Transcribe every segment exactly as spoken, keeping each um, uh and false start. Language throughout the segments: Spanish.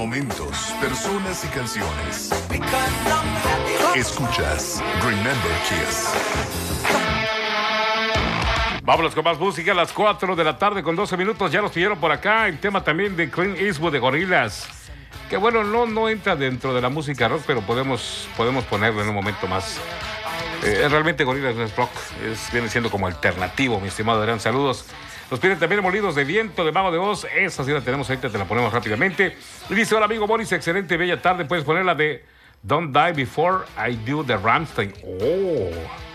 Momentos, personas y canciones. Escuchas Remember Kiss. Vámonos con más música a las cuatro de la tarde con doce minutos. Ya nos pidieron por acá el tema también de Clint Eastwood de Gorillaz. Que bueno, no, no entra dentro de la música rock, pero podemos, podemos ponerlo en un momento más. Eh, realmente Gorillaz no es rock, es, viene siendo como alternativo, mi estimado Adrián. Saludos. Nos piden también Molinos de Viento de Mago de Oz. Esa sí la tenemos ahorita, te la ponemos rápidamente. Y dice, hola amigo Boris, excelente, bella tarde. Puedes poner la de Don't Die Before I Do de Rammstein. Oh.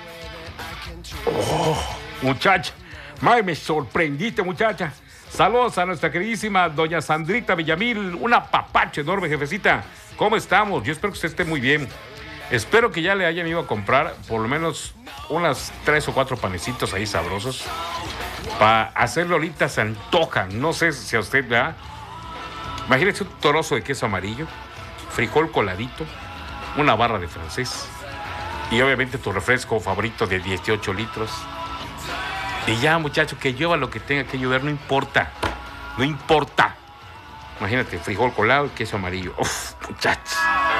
Oh. Muchacha, may, me sorprendiste, muchacha. Saludos a nuestra queridísima doña Sandrita Villamil. Una papacha enorme, jefecita. ¿Cómo estamos? Yo espero que usted esté muy bien. Espero que ya le hayan ido a comprar por lo menos unas tres o cuatro panecitos ahí sabrosos. Para hacerlo ahorita se antoja. No sé si a usted, ¿verdad? Imagínese un trozo de queso amarillo, frijol coladito, una barra de francés y obviamente tu refresco favorito de dieciocho litros. Y ya, muchacho, que lleva lo que tenga que llover, no importa. No importa. Imagínate, frijol colado y queso amarillo. Uf, muchachos.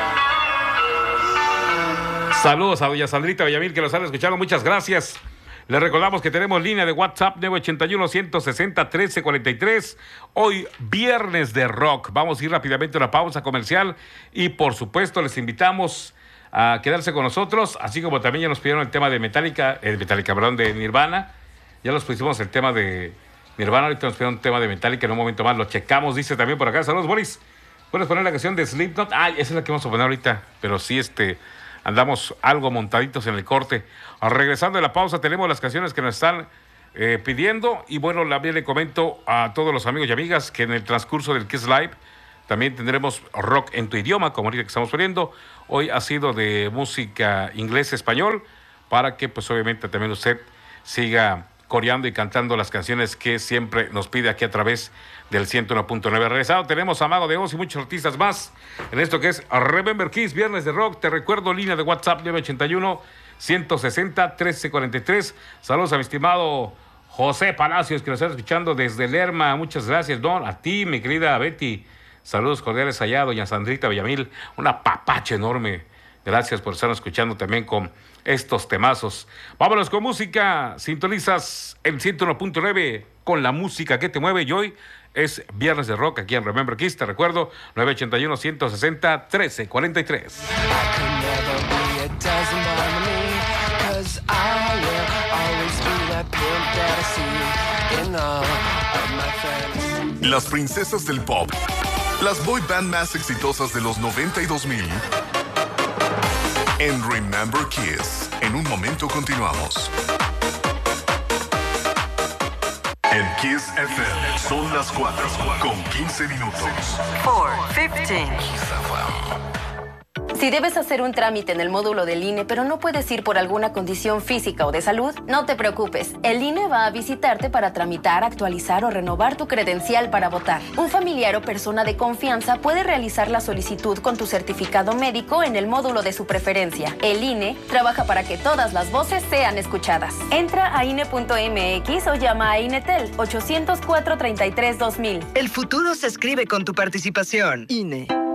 Saludos a doña Sandrita Villamil, que nos han escuchado. Muchas gracias. Les recordamos que tenemos línea de WhatsApp nueve ocho uno, uno seis cero, uno tres cuatro tres. Hoy, viernes de rock. Vamos a ir rápidamente a una pausa comercial. Y, por supuesto, les invitamos a quedarse con nosotros. Así como también ya nos pidieron el tema de Metallica, eh, Metallica, perdón, de Nirvana. Ya los pusimos el tema de Nirvana, ahorita nos pidieron un tema de Metallica, en un momento más lo checamos, dice también por acá. Saludos, Boris. ¿Puedes poner la canción de Slipknot? Ah, esa es la que vamos a poner ahorita, pero sí, este, andamos algo montaditos en el corte. Regresando de la pausa, tenemos las canciones que nos están eh, pidiendo, y bueno, también le comento a todos los amigos y amigas que en el transcurso del Kiss Live también tendremos rock en tu idioma, como ahorita que estamos poniendo. Hoy ha sido de música inglés-español, para que pues obviamente también usted siga coreando y cantando las canciones que siempre nos pide aquí a través del ciento uno punto nueve. Regresado tenemos a Mago de Oz y muchos artistas más en esto que es Remember Kiss, viernes de rock. Te recuerdo, línea de WhatsApp nueve ocho uno, uno seis cero, uno tres cuatro tres. Saludos a mi estimado José Palacios, que nos está escuchando desde Lerma. Muchas gracias, don. A ti, mi querida Betty. Saludos cordiales allá, doña Sandrita Villamil. Una papacha enorme. Gracias por estar escuchando también con estos temazos. Vámonos con música. Sintonizas el ciento uno punto nueve con la música que te mueve. Y hoy es viernes de rock aquí en Remember Kiss. Te recuerdo, nueve ocho uno, uno seis cero, uno tres cuatro tres. Las princesas del pop. Las boy band más exitosas de los noventa y dos mil. En Remember Kiss. En un momento continuamos. En Kiss F M son las cuatro con quince minutos. cuatro, quince. Si debes hacer un trámite en el módulo del I N E, pero no puedes ir por alguna condición física o de salud, no te preocupes. El I N E va a visitarte para tramitar, actualizar o renovar tu credencial para votar. Un familiar o persona de confianza puede realizar la solicitud con tu certificado médico en el módulo de su preferencia. El I N E trabaja para que todas las voces sean escuchadas. Entra a I N E punto M X o llama a INETEL ocho cero cuatro, tres tres, dos mil. El futuro se escribe con tu participación. I N E.